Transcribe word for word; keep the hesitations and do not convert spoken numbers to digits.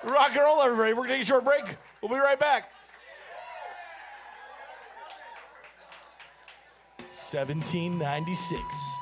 Rock and roll, everybody. We're going to take a short break. We'll be right back. seventeen ninety-six.